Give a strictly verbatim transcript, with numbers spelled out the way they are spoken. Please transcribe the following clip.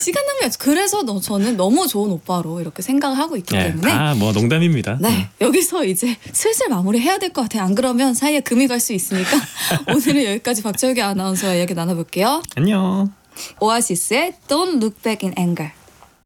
시간 낭비. 그래서 너, 저는 너무 좋은 오빠로 이렇게 생각을 하고 있기 네. 때문에 아, 뭐 농담입니다. 네, 여기서 이제 슬슬 마무리해야 될 것 같아요. 안 그러면 사이에 금이 갈 수 있으니까 오늘은 여기까지 박철기 아나운서와 이야기 나눠볼게요. 안녕. 오아시스의 Don't Look Back in Anger.